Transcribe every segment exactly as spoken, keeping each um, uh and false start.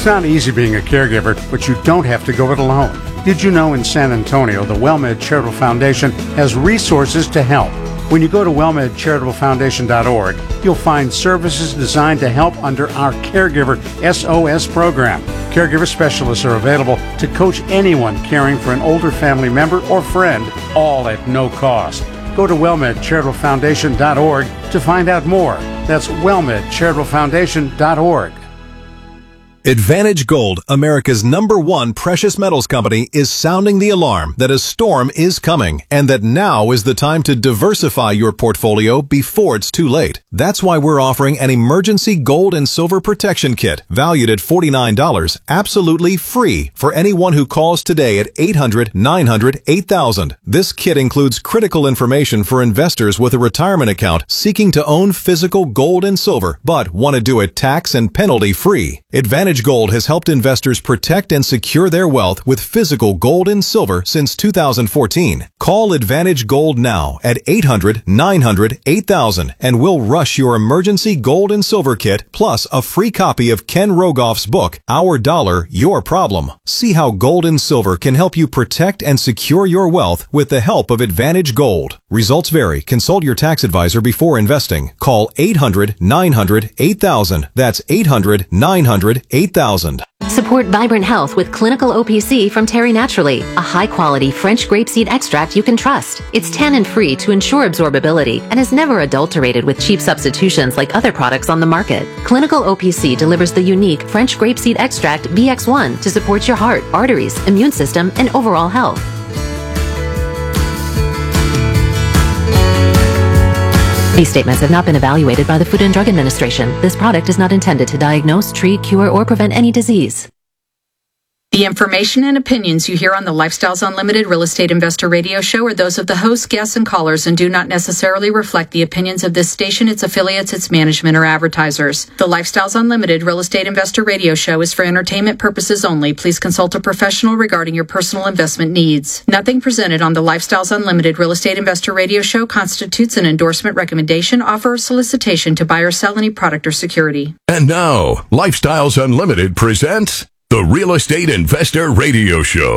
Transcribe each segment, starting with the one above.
It's not easy being a caregiver, but you don't have to go it alone. Did you know in San Antonio, the WellMed Charitable Foundation has resources to help? When you go to well med charitable foundation dot org, you'll find services designed to help under our Caregiver S O S program. Caregiver specialists are available to coach anyone caring for an older family member or friend, all at no cost. Go to well med charitable foundation dot org to find out more. That's well med charitable foundation dot org. Advantage Gold, America's number one precious metals company, is sounding the alarm that a storm is coming and that now is the time to diversify your portfolio before it's too late. That's why we're offering an emergency gold and silver protection kit valued at forty-nine dollars, absolutely free for anyone who calls today at eight hundred, nine hundred, eight thousand. This kit includes critical information for investors with a retirement account seeking to own physical gold and silver but want to do it tax and penalty free. Advantage Gold has helped investors protect and secure their wealth with physical gold and silver since two thousand fourteen. Call Advantage Gold now at eight hundred, nine hundred, eight thousand and we'll rush your emergency gold and silver kit plus a free copy of Ken Rogoff's book, Our Dollar, Your Problem. See how gold and silver can help you protect and secure your wealth with the help of Advantage Gold. Results vary. Consult your tax advisor before investing. Call eight hundred, nine hundred, eight thousand. That's eight hundred, nine hundred, eight thousand. Support vibrant health with Clinical O P C from Terry Naturally, a high-quality French grapeseed extract you can trust. It's tannin-free to ensure absorbability and is never adulterated with cheap substitutions like other products on the market. Clinical O P C delivers the unique French grapeseed extract B X one to support your heart, arteries, immune system, and overall health. These statements have not been evaluated by the Food and Drug Administration. This product is not intended to diagnose, treat, cure, or prevent any disease. The information and opinions you hear on the Lifestyles Unlimited Real Estate Investor Radio Show are those of the hosts, guests, and callers and do not necessarily reflect the opinions of this station, its affiliates, its management, or advertisers. The Lifestyles Unlimited Real Estate Investor Radio Show is for entertainment purposes only. Please consult a professional regarding your personal investment needs. Nothing presented on the Lifestyles Unlimited Real Estate Investor Radio Show constitutes an endorsement, recommendation, offer, or solicitation to buy or sell any product or security. And now, Lifestyles Unlimited presents the Real Estate Investor Radio Show.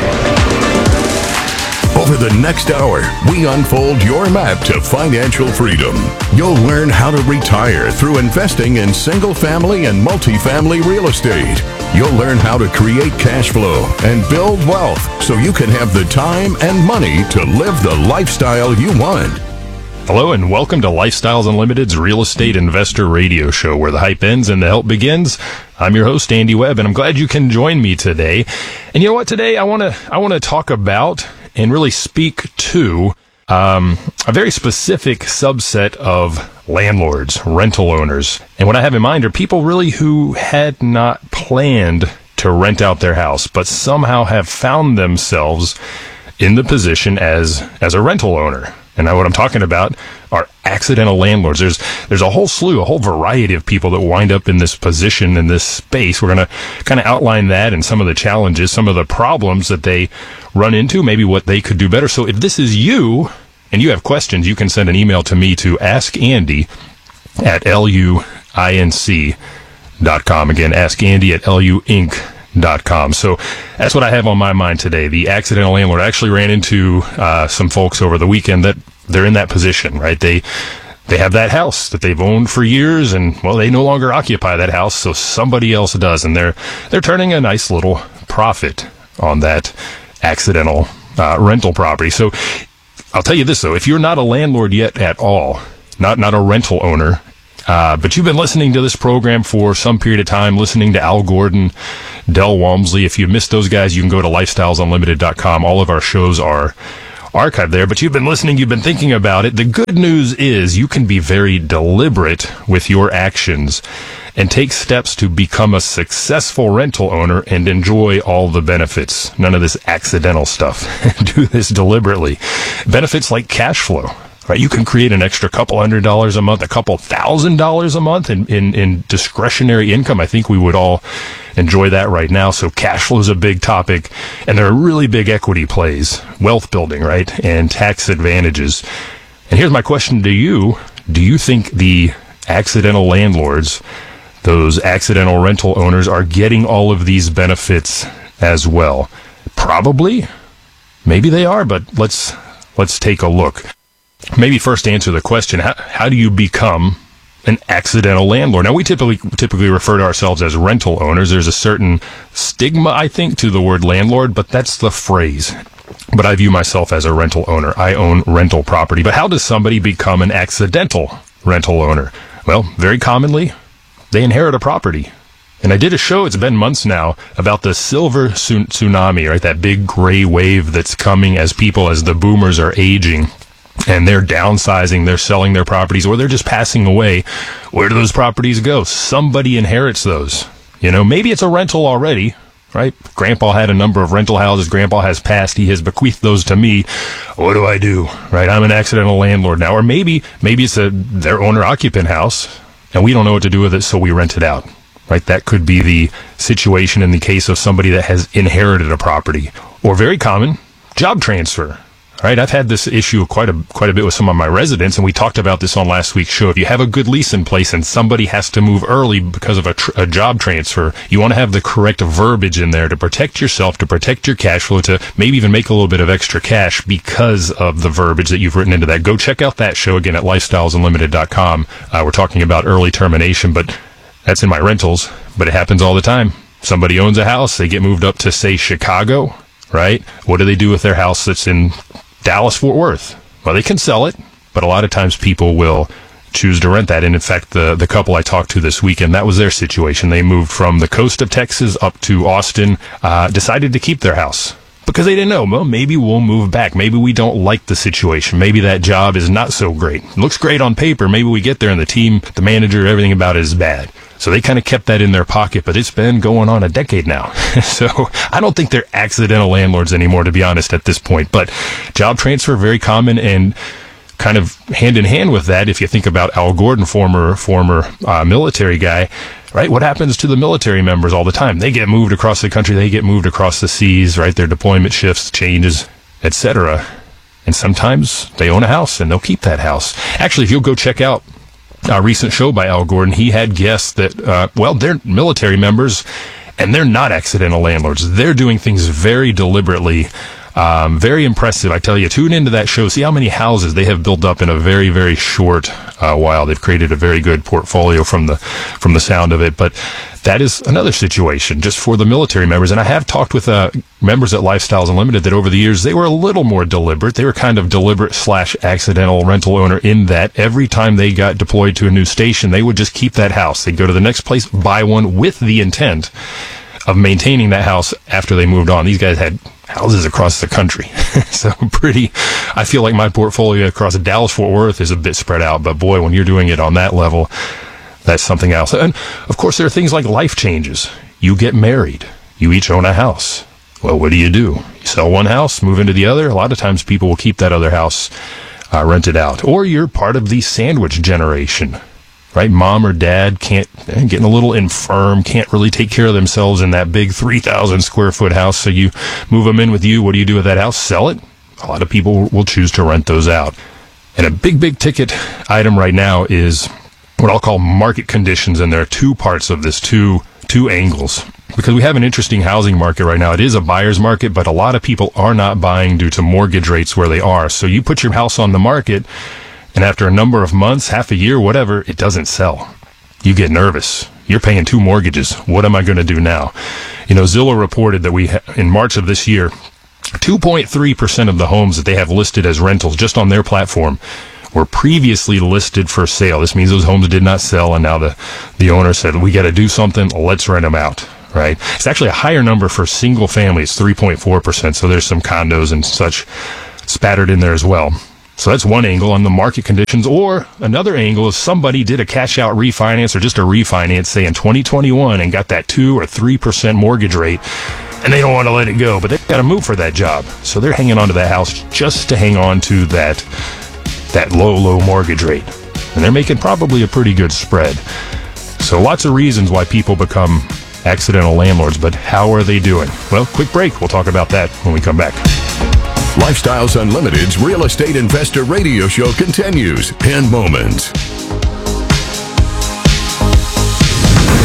Over the next hour, we unfold your map to financial freedom. You'll learn how to retire through investing in single-family and multifamily real estate. You'll learn how to create cash flow and build wealth so you can have the time and money to live the lifestyle you want. Hello and welcome to Lifestyles Unlimited's Real Estate Investor Radio Show, where the hype ends and the help begins. I'm your host, Andy Webb, and I'm glad you can join me today. And you know what? Today I want to I want to talk about and really speak to um, a very specific subset of landlords, rental owners. And what I have in mind are people really who had not planned to rent out their house, but somehow have found themselves in the position as as a rental owner. And now what I'm talking about are accidental landlords. There's there's a whole slew, a whole variety of people that wind up in this position, in this space. We're going to kind of outline that and some of the challenges, some of the problems that they run into, maybe what they could do better. So if this is you and you have questions, you can send an email to me to askandy at luinc dot com. Again, askandy at luinc dot com. So that's what I have on my mind today. The accidental landlord. I actually ran into uh, some folks over the weekend that they're in that position, right? They they have that house that they've owned for years, and well, they no longer occupy that house, so somebody else does, and they're they're turning a nice little profit on that accidental uh, rental property. So I'll tell you this though: if you're not a landlord yet at all, not not a rental owner, Uh, but you've been listening to this program for some period of time, listening to Al Gordon, Del Walmsley. If you missed those guys, you can go to lifestyles unlimited dot com. All of our shows are archived there. But you've been listening, you've been thinking about it. The good news is you can be very deliberate with your actions and take steps to become a successful rental owner and enjoy all the benefits. None of this accidental stuff. Do this deliberately. Benefits like cash flow. Right, you can create an extra couple hundred dollars a month, a couple thousand dollars a month in, in, in discretionary income. I think we would all enjoy that right now. So cash flow is a big topic, and there are really big equity plays, wealth building, right, and tax advantages. And here's my question to you. Do you think the accidental landlords those accidental rental owners are getting all of these benefits as well. Probably. Maybe they are, but let's let's take a look. Maybe first answer the question, how, how do you become an accidental landlord? Now, we typically typically refer to ourselves as rental owners. There's a certain stigma, I think, to the word landlord, but that's the phrase. But I view myself as a rental owner. I own rental property. But how does somebody become an accidental rental owner? Well, very commonly, they inherit a property. And I did a show, it's been months now, about the silver tsunami, right? That big gray wave that's coming as people, as the boomers are aging. And they're downsizing, they're selling their properties, or they're just passing away. Where do those properties go? Somebody inherits those. You know, maybe it's a rental already, right? Grandpa had a number of rental houses. Grandpa has passed. He has bequeathed those to me. What do I do? Right? I'm an accidental landlord now. Or maybe, maybe it's a their owner-occupant house, and we don't know what to do with it, so we rent it out. Right? That could be the situation in the case of somebody that has inherited a property. Or very common, job transfer. Right, I've had this issue quite a quite a bit with some of my residents, and we talked about this on last week's show. If you have a good lease in place and somebody has to move early because of a, tr- a job transfer, you want to have the correct verbiage in there to protect yourself, to protect your cash flow, to maybe even make a little bit of extra cash because of the verbiage that you've written into that. Go check out that show again at lifestyles unlimited dot com. Uh, we're talking about early termination, but that's in my rentals, but it happens all the time. Somebody owns a house, they get moved up to, say, Chicago, right? What do they do with their house that's in Dallas, Fort Worth? Well, they can sell it, but a lot of times people will choose to rent that. And in fact, the, the couple I talked to this weekend, that was their situation. They moved from the coast of Texas up to Austin, uh, decided to keep their house because they didn't know, well, maybe we'll move back. Maybe we don't like the situation. Maybe that job is not so great. It looks great on paper. Maybe we get there and the team, the manager, everything about it is bad. So they kind of kept that in their pocket, but it's been going on a decade now. So I don't think they're accidental landlords anymore, to be honest, at this point. But job transfer, very common, and kind of hand in hand with that, if you think about Al Gordon, former former uh, military guy, right? What happens to the military members all the time? They get moved across the country, they get moved across the seas, right? Their deployment shifts, changes, et cetera. And sometimes they own a house and they'll keep that house. Actually, if you'll go check out a recent show by Al Gordon, he had guests that, uh, well, they're military members, and they're not accidental landlords. They're doing things very deliberately, um, very impressive. I tell you, tune into that show, see how many houses they have built up in a very, very short uh, while. They've created a very good portfolio from the from the sound of it. But that is another situation just for the military members. And I have talked with uh, members at Lifestyles Unlimited that over the years, they were a little more deliberate. They were kind of deliberate slash accidental rental owner in that every time they got deployed to a new station, they would just keep that house. They'd go to the next place, buy one with the intent of maintaining that house after they moved on. These guys had houses across the country. So pretty, I feel like my portfolio across Dallas, Fort Worth is a bit spread out, but boy, when you're doing it on that level, that's something else. And of course, there are things like life changes. You get married. You each own a house. Well, what do you do? You sell one house, move into the other. A lot of times people will keep that other house uh, rented out. Or you're part of the sandwich generation, right? Mom or dad can't, eh, getting a little infirm, can't really take care of themselves in that big three thousand square foot house. So you move them in with you. What do you do with that house? Sell it? A lot of people will choose to rent those out. And a big, big ticket item right now is what I'll call market conditions. And there are two parts of this, two, two angles. Because we have an interesting housing market right now. It is a buyer's market, but a lot of people are not buying due to mortgage rates where they are. So you put your house on the market, and after a number of months, half a year, whatever, it doesn't sell. You get nervous. You're paying two mortgages. What am I going to do now? You know, Zillow reported that we, ha- in March of this year, two point three percent of the homes that they have listed as rentals just on their platform were previously listed for sale. This means those homes did not sell, and now the, the owner said, we got to do something, let's rent them out, right? It's actually a higher number for single family. It's three point four percent, so there's some condos and such spattered in there as well. So that's one angle on the market conditions. Or another angle is somebody did a cash out refinance or just a refinance, say in twenty twenty-one, and got that two or three percent mortgage rate, and they don't want to let it go, but they've got to move for that job. So they're hanging on to that house just to hang on to that, that low, low mortgage rate. And they're making probably a pretty good spread. So lots of reasons why people become accidental landlords, but how are they doing? Well, quick break. We'll talk about that when we come back. Lifestyles Unlimited's Real Estate Investor Radio Show continues in moments.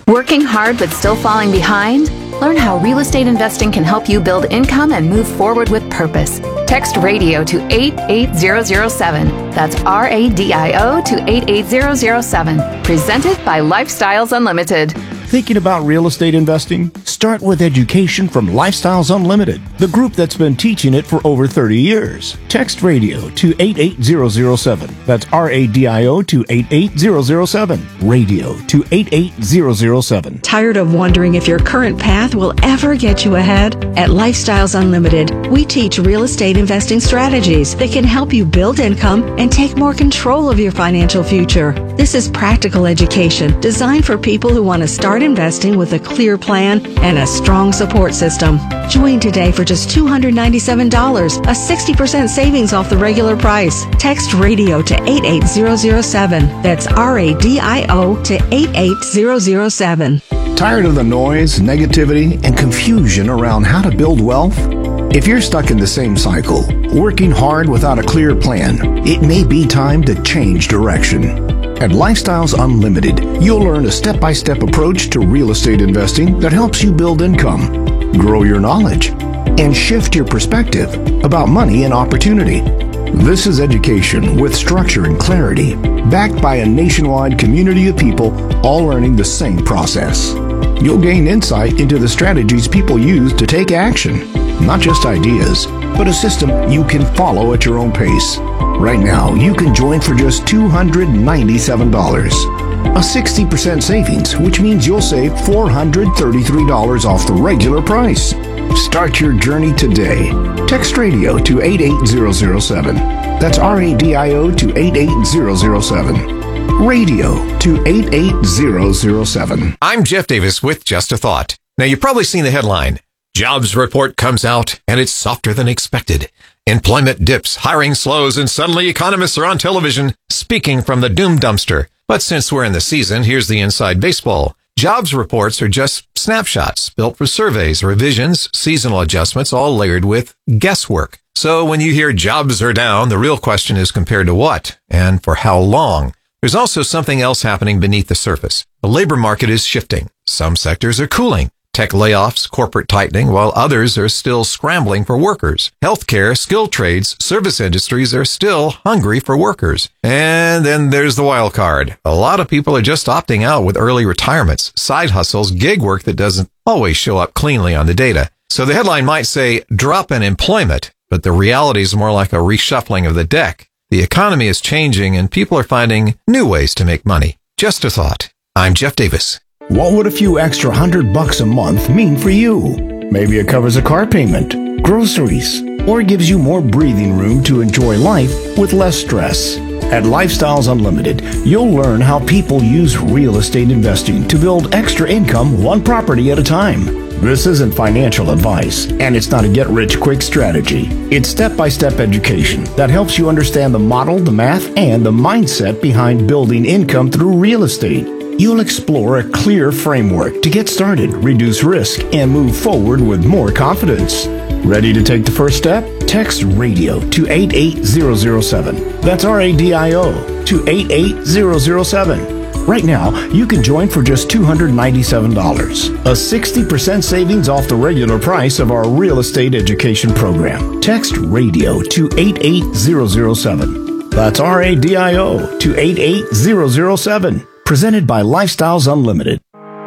Working hard but still falling behind? Learn how real estate investing can help you build income and move forward with purpose. Text RADIO to eight eight zero zero seven. That's R A D I O to eight eight zero zero seven. Presented by Lifestyles Unlimited. Thinking about real estate investing? Start with education from Lifestyles Unlimited, the group that's been teaching it for over thirty years. Text RADIO to eight eight zero zero seven. That's R A D I O to eight eight zero zero seven. Radio to eight eight zero zero seven. Tired of wondering if your current path will ever get you ahead? At Lifestyles Unlimited, we teach real estate investing strategies that can help you build income and take more control of your financial future. This is practical education designed for people who want to start investing with a clear plan and a strong support system. Join today for just two hundred ninety-seven dollars, a sixty percent savings off the regular price. Text RADIO to eight eight zero zero seven. That's R A D I O to eight eight zero zero seven. Tired of the noise, negativity, and confusion around how to build wealth? If you're stuck in the same cycle, working hard without a clear plan, it may be time to change direction. At Lifestyles Unlimited, you'll learn a step-by-step approach to real estate investing that helps you build income, grow your knowledge, and shift your perspective about money and opportunity. This is education with structure and clarity, backed by a nationwide community of people all learning the same process. You'll gain insight into the strategies people use to take action, not just ideas, but a system you can follow at your own pace. Right now, you can join for just two hundred ninety-seven dollars. A sixty percent savings, which means you'll save four hundred thirty-three dollars off the regular price. Start your journey today. Text RADIO to eight eight zero zero seven. That's R A D I O to eight eight zero zero seven. Radio to eight eight zero zero seven. I'm Jeff Davis with Just a Thought. Now, you've probably seen the headline. Jobs report comes out, and it's softer than expected. Employment dips, hiring slows, and suddenly economists are on television speaking from the doom dumpster. But since we're in the season, here's the inside baseball. Jobs reports are just snapshots built for surveys, revisions, seasonal adjustments, all layered with guesswork. So when you hear jobs are down, the real question is compared to what and for how long? There's also something else happening beneath the surface. The labor market is shifting. Some sectors are cooling. Tech layoffs, corporate tightening, while others are still scrambling for workers. Healthcare, skilled trades, service industries are still hungry for workers. And then there's the wild card. A lot of people are just opting out with early retirements, side hustles, gig work that doesn't always show up cleanly on the data. So the headline might say, drop in employment, but the reality is more like a reshuffling of the deck. The economy is changing and people are finding new ways to make money. Just a thought. I'm Jeff Davis. What would a few extra hundred bucks a month mean for you? Maybe it covers a car payment, groceries, or gives you more breathing room to enjoy life with less stress. At Lifestyles Unlimited, you'll learn how people use real estate investing to build extra income one property at a time. This isn't financial advice, and it's not a get-rich-quick strategy. It's step-by-step education that helps you understand the model, the math, and the mindset behind building income through real estate. You'll explore a clear framework to get started, reduce risk, and move forward with more confidence. Ready to take the first step? Text RADIO to eight eight zero zero seven. That's R A D I O to eight eight zero zero seven. Right now, you can join for just two hundred ninety-seven dollars, a sixty percent savings off the regular price of our real estate education program. Text RADIO to eight eight zero zero seven. That's R A D I O to eight eight zero zero seven. Presented by Lifestyles Unlimited.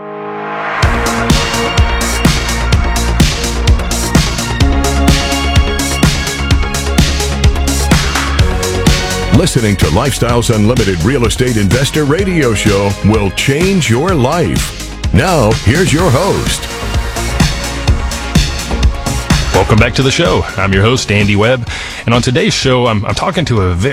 Listening to Lifestyles Unlimited Real Estate Investor Radio Show will change your life. Now, here's your host. Welcome back to the show. I'm your host, Andy Webb. And on today's show, I'm, I'm talking to a very